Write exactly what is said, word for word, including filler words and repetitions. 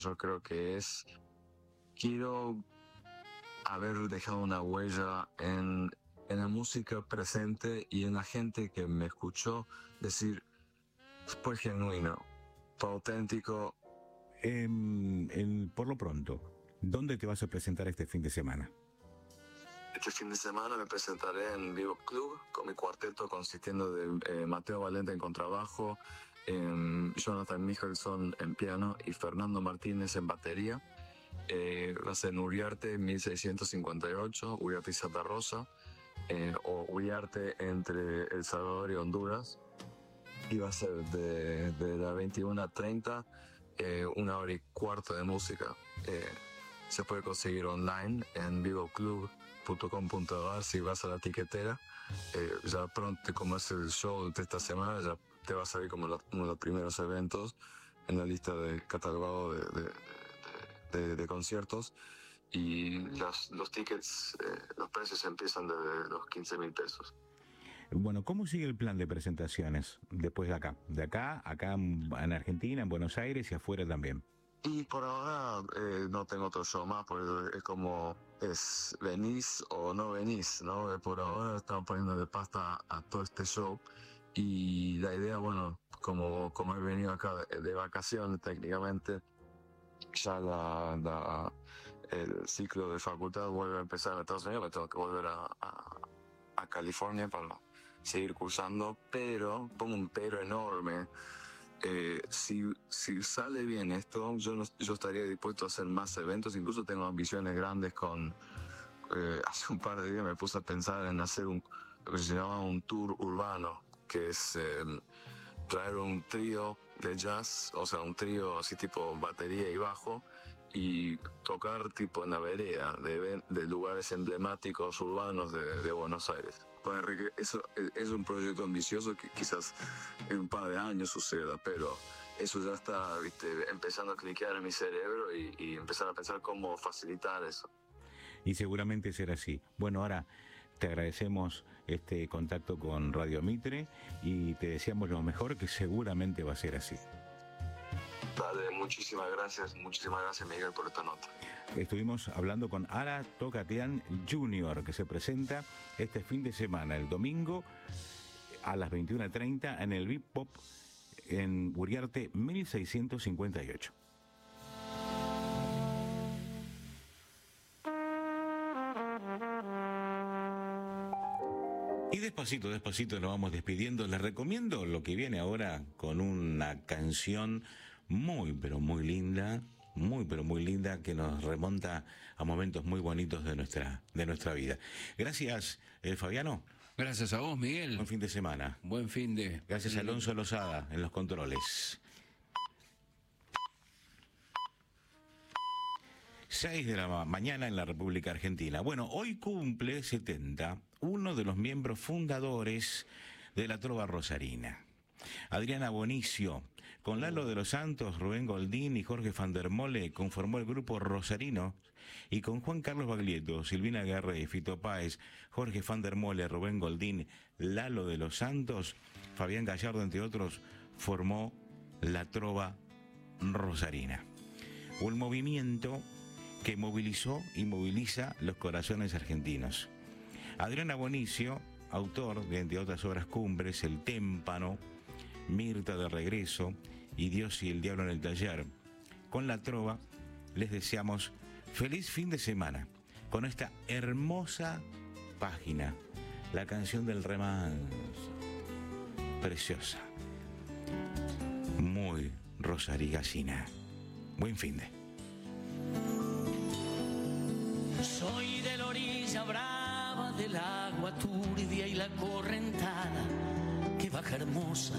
yo creo que es, quiero haber dejado una huella en, en la música presente y en la gente que me escuchó, decir, fue genuino, fue auténtico. Eh, en, por lo pronto, ¿dónde te vas a presentar este fin de semana? Este fin de semana me presentaré en Vivo Club con mi cuarteto consistiendo de eh, Mateo Valente en contrabajo, eh, Jonathan Michelson en piano y Fernando Martínez en batería. Eh, va a ser en Uriarte mil seiscientos cincuenta y ocho, Uriarte y Santa Rosa, eh, o Uriarte entre El Salvador y Honduras. Y va a ser de, de la veintiuna a treinta, eh, una hora y cuarto de música. Eh, se puede conseguir online en vivo club punto com punto a r si vas a la tiquetera. Eh, ya pronto, como es el show de esta semana, ya te va a salir como la, uno de los primeros eventos en la lista de catálogo de, de, de, de, de conciertos. Y las, los tickets, eh, los precios empiezan desde los quince mil pesos. Bueno, ¿cómo sigue el plan de presentaciones después de acá? De acá, acá en Argentina, en Buenos Aires y afuera también. Y por ahora eh, no tengo otro show más, porque es como, es venís o no venís, ¿no? Por ahora estamos poniendo de pasta a todo este show y la idea, bueno, como, como he venido acá de, de vacaciones técnicamente, ya la, la, el ciclo de facultad vuelve a empezar en Estados Unidos, me tengo que volver a, a, a California para seguir cursando, pero, pongo un pero enorme. Eh, si, si sale bien esto, yo, no, yo estaría dispuesto a hacer más eventos, incluso tengo ambiciones grandes con... Eh, hace un par de días me puse a pensar en hacer un, lo que se llama un tour urbano, que es eh, traer un trío de jazz, o sea, un trío así tipo batería y bajo, y tocar tipo en la vereda de, de lugares emblemáticos urbanos de, de Buenos Aires. Eso es un proyecto ambicioso que quizás en un par de años suceda, pero eso ya está, viste, empezando a cliquear en mi cerebro y, y empezar a pensar cómo facilitar eso. Y seguramente será así. Bueno, ahora te agradecemos este contacto con Radio Mitre y te deseamos lo mejor, que seguramente va a ser así. Dale, muchísimas gracias, muchísimas gracias Miguel por esta nota. Estuvimos hablando con Ara Tocatian junior, que se presenta este fin de semana, el domingo a las veintiuna treinta en el Big Pop en Uriarte mil seiscientos cincuenta y ocho. Y despacito, despacito nos vamos despidiendo. Les recomiendo lo que viene ahora con una canción muy, pero muy linda, muy, pero muy linda, que nos remonta a momentos muy bonitos de nuestra, de nuestra vida. Gracias, eh, Fabiano. Gracias a vos, Miguel. Buen fin de semana. Buen fin de... Gracias a Alonso Lozada en los controles. seis de la mañana en la República Argentina. Bueno, hoy cumple setenta uno de los miembros fundadores de la Trova Rosarina. Adriana Bonicio, con Lalo de los Santos, Rubén Goldín y Jorge van der Mole, conformó el grupo Rosarino, y con Juan Carlos Baglietto, Silvina Guerre, Fito Páez, Jorge van der Mole, Rubén Goldín, Lalo de los Santos, Fabián Gallardo, entre otros, formó la Trova Rosarina. Un movimiento que movilizó y moviliza los corazones argentinos. Adriana Bonicio, autor de, entre otras obras cumbres, El Témpano, Mirta de Regreso y Dios y el Diablo en el Taller. Con la Trova les deseamos feliz fin de semana con esta hermosa página, la canción del remanso, preciosa, muy rosarigacina. Buen fin de. Soy de la orilla brava del agua turbia y la correntada que baja hermosa